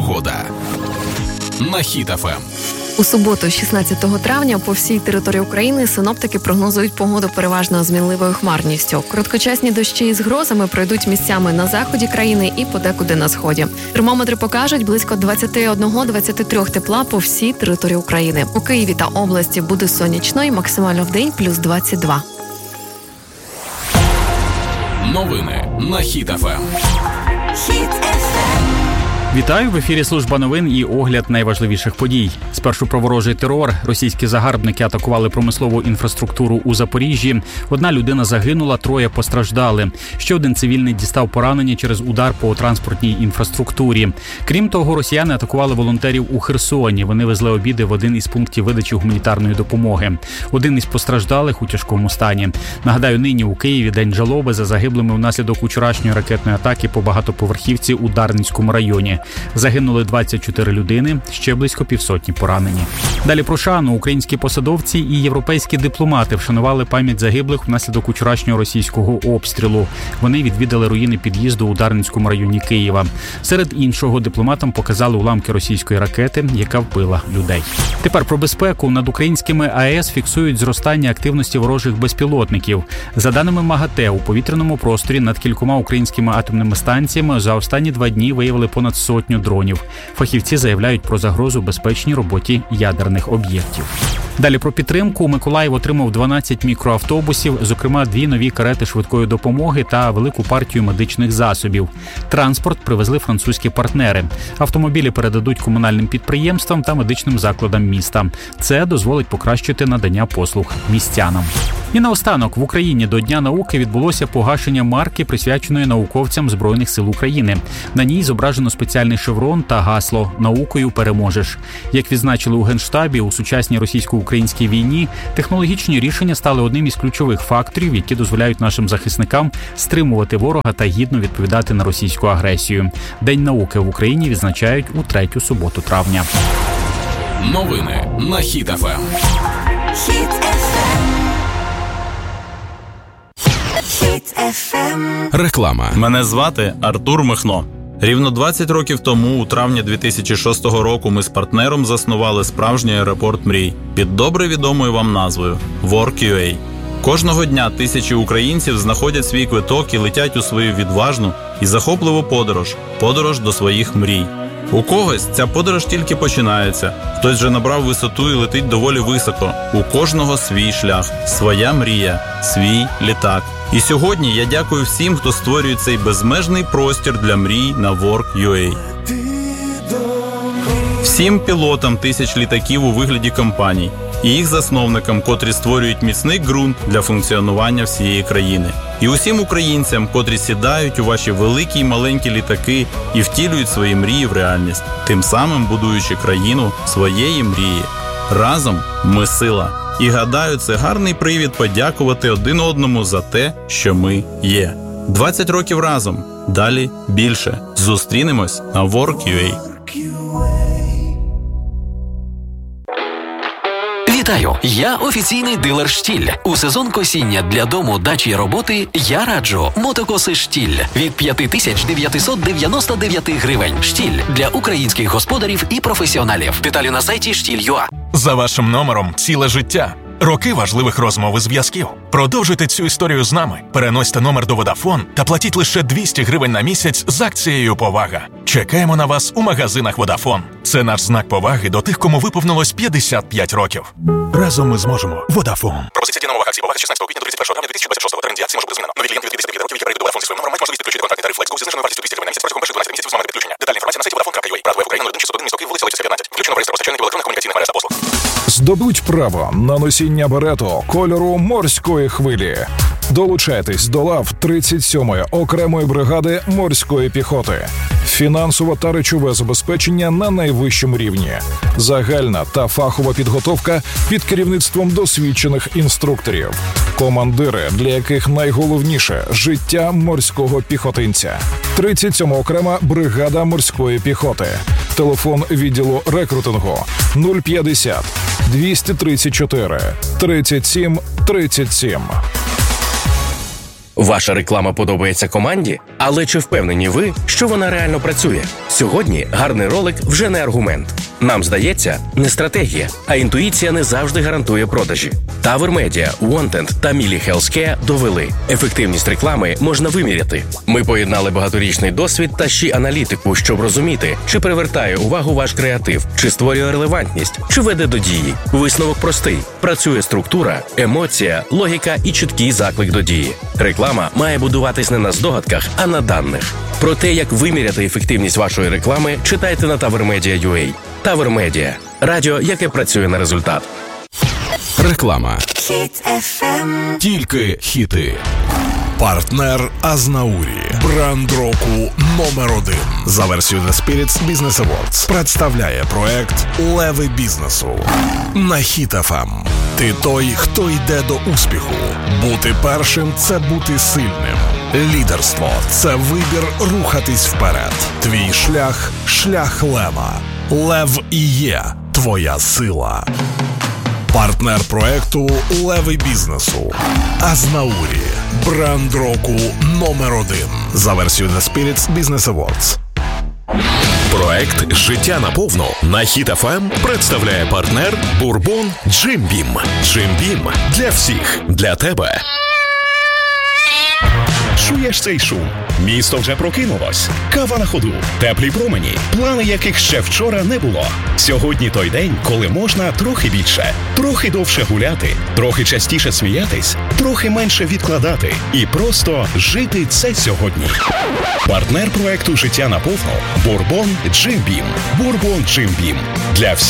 Погода на Хіт ФМ. У суботу, 16 травня, по всій території України синоптики прогнозують погоду переважно з мінливою хмарністю. Короткочасні дощі із грозами пройдуть місцями на заході країни і подекуди на сході. Термометри покажуть близько 21-23 тепла по всій території України. У Києві та області буде сонячно і максимально вдень плюс 22. Новини на Хіт ФМ. Вітаю! В ефірі служба новин і огляд найважливіших подій. Спершу про ворожий терор. Російські загарбники атакували промислову інфраструктуру у Запоріжжі. Одна людина загинула, 3 постраждали. Ще один цивільний дістав поранення через удар по транспортній інфраструктурі. Крім того, росіяни атакували волонтерів у Херсоні. Вони везли обіди в один із пунктів видачі гуманітарної допомоги. Один із постраждалих у тяжкому стані. Нагадаю, нині у Києві день жалоби за загиблими внаслідок вчорашньої ракетної атаки по багатоповерхівці у Дарницькому районі. Загинули 24 людини, ще близько півсотні поранені. Далі про шану. Українські посадовці і європейські дипломати вшанували пам'ять загиблих внаслідок вчорашнього російського обстрілу. Вони відвідали руїни під'їзду у Дарницькому районі Києва. Серед іншого, дипломатам показали уламки російської ракети, яка вбила людей. Тепер про безпеку. Над українськими АЕС фіксують зростання активності ворожих безпілотників. За даними МАГАТЕ, у повітряному просторі над кількома українськими атомними станціями за останні 2 дні виявили понад 100 дронів. Фахівці заявляють про загрозу безпечній роботі ядерних об'єктів. Далі про підтримку. Миколаїв отримав 12 мікроавтобусів, зокрема 2 нові карети швидкої допомоги та велику партію медичних засобів. Транспорт привезли французькі партнери. Автомобілі передадуть комунальним підприємствам та медичним закладам міста. Це дозволить покращити надання послуг містянам. І наостанок, в Україні до Дня науки відбулося погашення марки, присвяченої науковцям Збройних сил України. На ній зображено спеціальний шеврон та гасло «Наукою переможеш». Як відзначили у Генштабі, у сучасній російсько-українській війні технологічні рішення стали одним із ключових факторів, які дозволяють нашим захисникам стримувати ворога та гідно відповідати на російську агресію. День науки в Україні відзначають у 3-ю суботу травня. Новини на Хіт ФМ. Реклама. Мене звати Артур Михно. Рівно 20 років тому, у травні 2006 року, ми з партнером заснували справжній аеропорт мрій під добре відомою вам назвою Work.ua. Кожного дня тисячі українців знаходять свій квиток і летять у свою відважну і захопливу подорож до своїх мрій. У когось ця подорож тільки починається, хтось вже набрав висоту і летить доволі високо. У кожного свій шлях, своя мрія, свій літак. І сьогодні я дякую всім, хто створює цей безмежний простір для мрій на Work.ua. Всім пілотам тисяч літаків у вигляді компаній і їх засновникам, котрі створюють міцний ґрунт для функціонування всієї країни. І усім українцям, котрі сідають у ваші великі й маленькі літаки і втілюють свої мрії в реальність, тим самим будуючи країну своєї мрії. Разом ми сила. І гадаю, це гарний привід подякувати один одному за те, що ми є. 20 років разом. Далі більше. Зустрінемось на Work.ua. Вітаю! Я офіційний дилер «Штіль». У сезон косіння для дому, дачі й роботи я раджу мотокоси «Штіль» від 5999 гривень. «Штіль» для українських господарів і професіоналів. Деталі на сайті штіль.ua. За вашим номером ціле життя. Роки важливих розмов і зв'язків. Продовжуйте цю історію з нами. Переносьте номер до Vodafone та платіть лише 200 гривень на місяць з акцією «Повага». Чекаємо на вас у магазинах Vodafone. Це наш знак поваги до тих, кому виповнилось 55 років. Разом ми зможемо. Vodafone. Пропозиція дії на умовах акції «Повага» з 16 квітня до 31 травня 2026 термін дії акції може бути змінено. Нові клієнти від 209 років, які перейдуть до Vodafone зі своїм номером, мають можливість підключити контрактний тариф Flex Go зі зниженою вартістю 200 гривень на місяць протягом перших 12 місяців з моменту підключення. Детальна інформація на сайті Vodafone.ua. Брат Україна 01 місто Київ, вулиця Лисицька, 15. Включено в реєстр постачальників електронних комунікаційних мереж та послуг. Здобудь право на носіння берету кольору морської хвилі. Долучайтесь до лав 37-ї окремої бригади морської піхоти. Фінансове та речове забезпечення на найвищому рівні. Загальна та фахова підготовка під керівництвом досвідчених інструкторів. Командири, для яких найголовніше – життя морського піхотинця. 37-ма окрема бригада морської піхоти. Телефон відділу рекрутингу 050 234 37 37. Ваша реклама подобається команді? Але чи впевнені ви, що вона реально працює? Сьогодні гарний ролик вже не аргумент. Нам здається, не стратегія, а інтуїція не завжди гарантує продажі. Tower Media, Wanted та Mili Healthcare довели. Ефективність реклами можна виміряти. Ми поєднали багаторічний досвід та ще аналітику, щоб розуміти, чи привертає увагу ваш креатив, чи створює релевантність, чи веде до дії. Висновок простий. Працює структура, емоція, логіка і чіткий заклик до дії. Реклама має будуватись не на здогадках, а на даних. Про те, як виміряти ефективність вашої реклами, читайте на TowerMedia.ua. Tower Media – радіо, яке працює на результат. Реклама. Тільки хіти. Партнер Азнаурі. Бренд року номер 1. За версією The Spirits Business Awards представляє проект «Леви бізнесу» на Hit FM. Ти той, хто йде до успіху. Бути першим – це бути сильним. Лідерство – це вибір рухатись вперед. Твій шлях – шлях лева. Лев і є твоя сила. Партнер проекту «Леви бізнесу» Азнаурі. Бренд року номер 1. За версією The Spirits Business Awards. Проект «Життя наповну» на Hit FM представляє партнер Бурбон Джим Бім. Джим Бім для всіх, для тебе. Чуєш цей шум? Місто вже прокинулось. Кава на ходу, теплі промені, плани яких ще вчора не було. Сьогодні той день, коли можна трохи більше, трохи довше гуляти, трохи частіше сміятись, трохи менше відкладати і просто жити це сьогодні. Партнер проекту «Життя наповну» Бурбон Джим Бім. Бурбон Джим Бім для всіх.